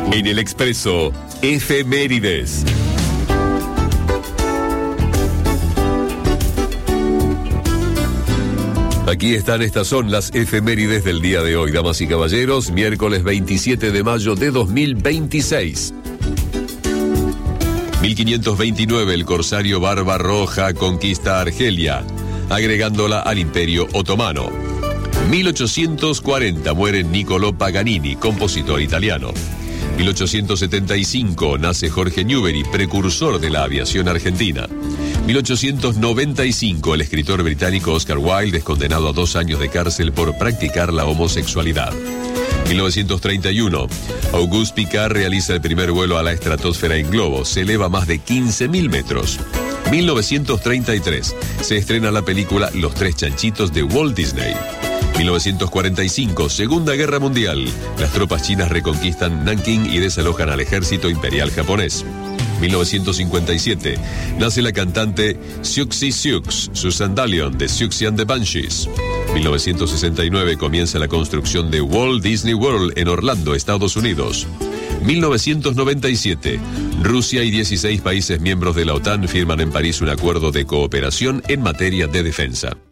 En el Expreso, efemérides. Aquí están, estas son las efemérides del día de hoy, damas y caballeros, miércoles 27 de mayo de 2026. 1529, el corsario Barbarroja conquista Argelia, agregándola al Imperio Otomano. 1840, muere Niccolò Paganini, compositor italiano. 1875, nace Jorge Newbery, precursor de la aviación argentina. 1895, el escritor británico Oscar Wilde es condenado a 2 años de cárcel por practicar la homosexualidad. 1931, Auguste Piccard realiza el primer vuelo a la estratosfera en globo, se eleva más de 15.000 metros. 1933, se estrena la película Los Tres Chanchitos de Walt Disney. 1945, Segunda Guerra Mundial. Las tropas chinas reconquistan Nanking y desalojan al ejército imperial japonés. 1957, nace la cantante Siouxsie Sioux, Susan Dalion de Siouxsie and the Banshees. 1969, comienza la construcción de Walt Disney World en Orlando, Estados Unidos. 1997, Rusia y 16 países miembros de la OTAN firman en París un acuerdo de cooperación en materia de defensa.